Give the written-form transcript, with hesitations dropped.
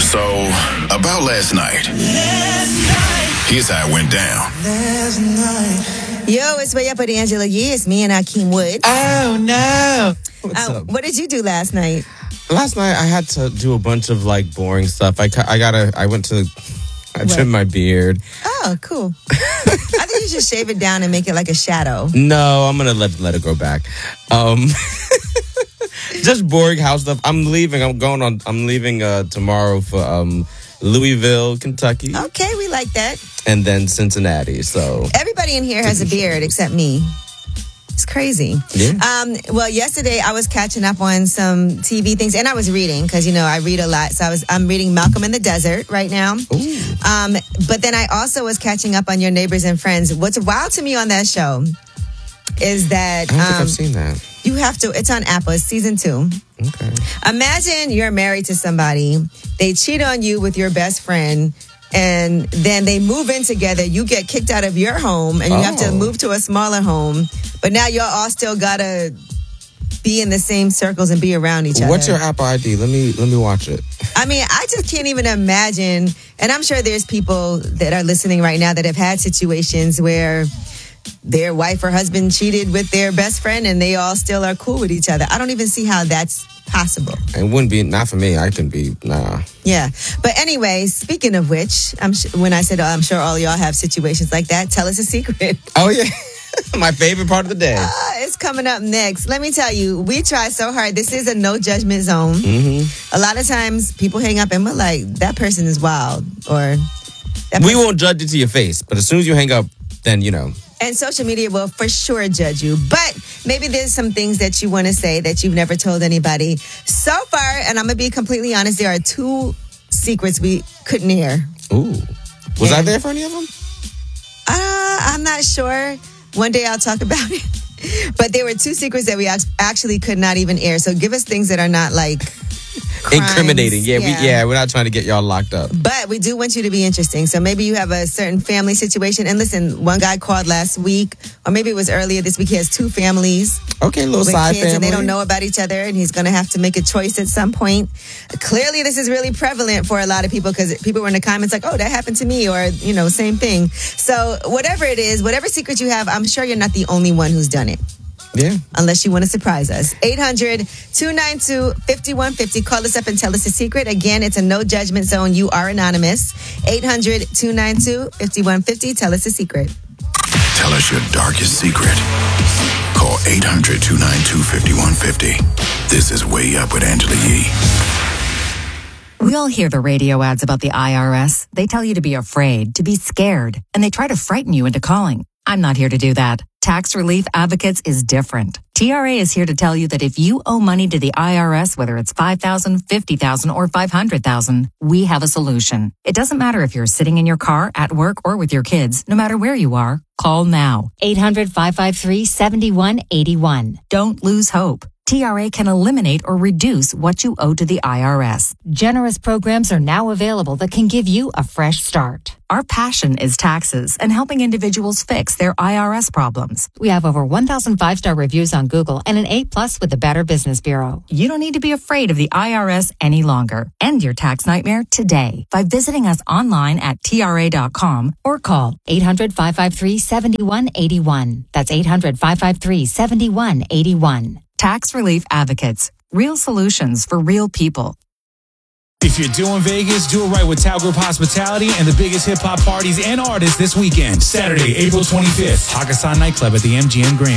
So, about last night. Here's how it went down. Last night. Yo, it's Way Up with Angela Yee. It's me and Akeem Woods. Oh, no. What's up? What did you do last night? Last night, I had to do a bunch of, boring stuff. I trimmed my beard. Oh, cool. I think you should shave it down and make it like a shadow. No, I'm going to let it grow back. Just boring house stuff. I'm leaving. I'm leaving tomorrow for Louisville, Kentucky. Okay, we like that. And then Cincinnati. So everybody in here has a beard except me. It's crazy. Yeah. Well, yesterday I was catching up on some TV things, and I was reading because I read a lot. So I'm reading Malcolm in the Desert right now. Ooh. But then I also was catching up on Your Neighbors and Friends. What's wild to me on that show is that I don't think I've seen that. You have to. It's on Apple. It's season 2. Okay. Imagine you're married to somebody. They cheat on you with your best friend. And then they move in together. You get kicked out of your home and you have to move to a smaller home. But now y'all all still gotta be in the same circles and be around each other. What's your Apple ID? Let me watch it. I mean, I just can't even imagine. And I'm sure there's people that are listening right now that have had situations where their wife or husband cheated with their best friend and they all still are cool with each other. I don't even see how that's possible. It wouldn't be, not for me. I can be, nah. Yeah. But anyway, speaking of which, when I said, I'm sure all y'all have situations like that, tell us a secret. Oh, yeah. My favorite part of the day. It's coming up next. Let me tell you, we try so hard. This is a no judgment zone. Mm-hmm. A lot of times people hang up and we're like, that person is wild. Or we won't judge it to your face, but as soon as you hang up, then And social media will for sure judge you. But maybe there's some things that you want to say that you've never told anybody. So far, and I'm going to be completely honest, there are 2 secrets we couldn't air. Ooh. Was I there for any of them? I'm not sure. One day I'll talk about it. But there were 2 secrets that we actually could not even air. So give us things that are not like crimes. Incriminating. Yeah, we're not trying to get y'all locked up. But we do want you to be interesting. So maybe you have a certain family situation. And listen, one guy called last week, or maybe it was earlier this week. He has 2 families. Okay, little with side kids, family. and they don't know about each other, and he's going to have to make a choice at some point. Clearly, this is really prevalent for a lot of people because people were in the comments like, oh, that happened to me, or, same thing. So whatever it is, whatever secret you have, I'm sure you're not the only one who's done it. Yeah. Unless you want to surprise us. 800-292-5150. Call us up and tell us a secret. Again, it's a no judgment zone. You are anonymous. 800-292-5150. Tell us a secret. Tell us your darkest secret. Call 800-292-5150. This is Way Up with Angela Yee. We all hear the radio ads about the IRS. They tell you to be afraid, to be scared, and they try to frighten you into calling. I'm not here to do that. Tax Relief Advocates is different. TRA is here to tell you that if you owe money to the IRS, whether it's $5,000, $50,000, or $500,000, we have a solution. It doesn't matter if you're sitting in your car, at work, or with your kids. No matter where you are, call now. 800-553-7181. Don't lose hope. TRA can eliminate or reduce what you owe to the IRS. Generous programs are now available that can give you a fresh start. Our passion is taxes and helping individuals fix their IRS problems. We have over 1,000 5-star reviews on Google and an A+ with the Better Business Bureau. You don't need to be afraid of the IRS any longer. End your tax nightmare today by visiting us online at TRA.com or call 800-553-7181. That's 800-553-7181. Tax Relief Advocates. Real solutions for real people. If you're doing Vegas, do it right with Tao Group Hospitality and the biggest hip-hop parties and artists this weekend. Saturday, April 25th, Hakkasan Nightclub at the MGM Grand.